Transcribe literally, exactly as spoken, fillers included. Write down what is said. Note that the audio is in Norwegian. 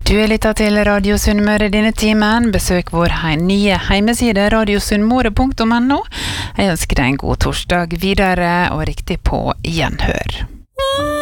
Du er lyttet til Radio Sunnmøre denne timen. Besøk vår he nye hjemmeside radiosunnmøre punktum no. Jeg ønsker deg en god torsdag videre og riktig på gjenhør.